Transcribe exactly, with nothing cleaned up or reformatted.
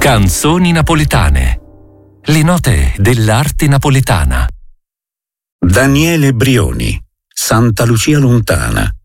Canzoni napoletane. Le note dell'arte napoletana. Daniele Brioni, Santa Lucia Lontana.